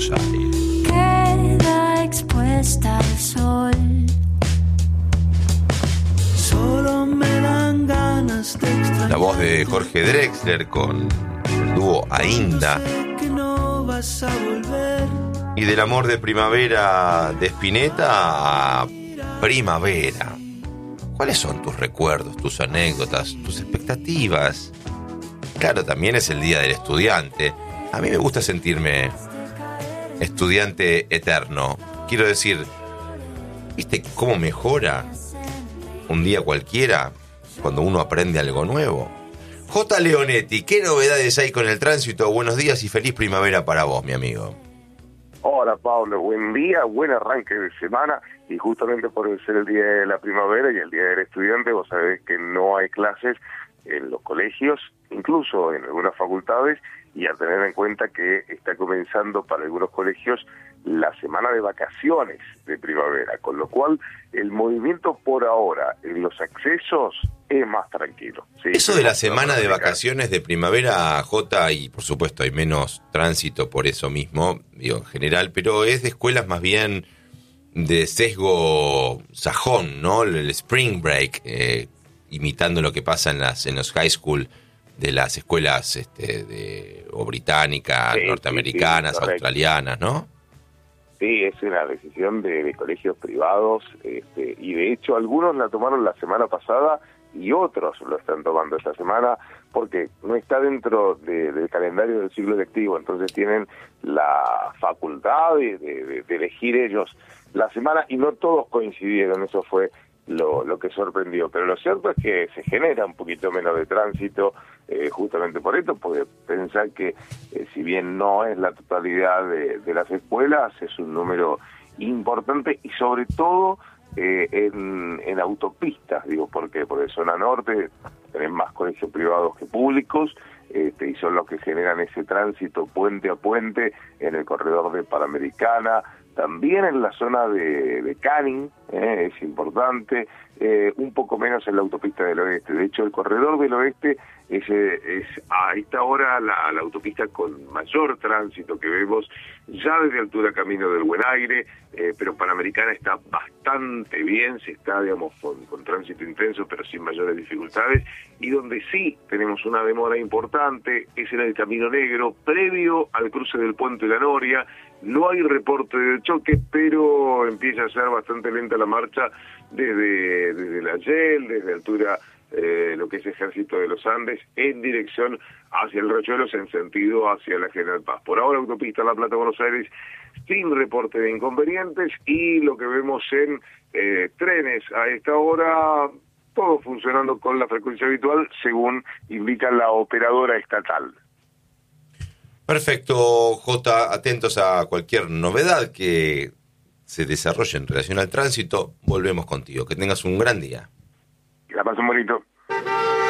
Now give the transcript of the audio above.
Buenos Aires. Queda expuesta al sol. Solo me dan ganas de extrañar. La voz de Jorge Drexler con el dúo Ainda. Que no vas a volver. Y del amor de primavera de Spinetta a primavera. ¿Cuáles son tus recuerdos, tus anécdotas, tus expectativas? Claro, también es el Día del Estudiante. A mí me gusta sentirme estudiante eterno. Quiero decir, ¿viste cómo mejora un día cualquiera cuando uno aprende algo nuevo? J. Leonetti, ¿qué novedades hay con el tránsito? Buenos días y feliz primavera para vos, mi amigo. Hola Pablo, buen día, buen arranque de semana, y justamente por ser el día de la primavera y el día del estudiante, vos sabés que no hay clases en los colegios, incluso en algunas facultades, y a tener en cuenta que está comenzando para algunos colegios la semana de vacaciones de primavera, con lo cual el movimiento por ahora en los accesos es más tranquilo. ¿Sí? Eso de la semana de vacaciones de primavera, Jota, y por supuesto hay menos tránsito por eso mismo, digo, en general, pero es de escuelas más bien de sesgo sajón, ¿no? El spring break, imitando lo que pasa en los high school de las escuelas o británicas, sí, norteamericanas, sí, australianas, ¿no? Sí, es una decisión de colegios privados, y de hecho algunos la tomaron la semana pasada y otros lo están tomando esta semana porque no está dentro del calendario del ciclo lectivo, entonces tienen la facultad de elegir ellos la semana y no todos coincidieron, eso fue lo que sorprendió, pero lo cierto es que se genera un poquito menos de tránsito justamente por esto, porque pensar que si bien no es la totalidad de las escuelas, es un número importante y sobre todo en autopistas, digo, ¿por qué? Porque zona norte tenés más colegios privados que públicos, y son los que generan ese tránsito puente a puente en el corredor de Panamericana, también en la zona de Canning, es importante, un poco menos en la autopista del oeste. De hecho, el corredor del oeste es a esta hora la autopista con mayor tránsito que vemos, ya desde altura Camino del Buen Aire, pero Panamericana está bastante bien, se está, digamos, con tránsito intenso, pero sin mayores dificultades, y donde sí tenemos una demora importante es en el Camino Negro, previo al cruce del Puente de la Noria. No hay reporte de choque, pero empieza a ser bastante lenta la marcha desde la YEL, desde altura lo que es Ejército de los Andes, en dirección hacia el Riachuelos, en sentido hacia la General Paz. Por ahora, autopista La Plata-Buenos Aires, sin reporte de inconvenientes, y lo que vemos en trenes a esta hora, todo funcionando con la frecuencia habitual, según indica la operadora estatal. Perfecto, Jota, atentos a cualquier novedad que se desarrolle en relación al tránsito, volvemos contigo. Que tengas un gran día. Que la pasen bonito.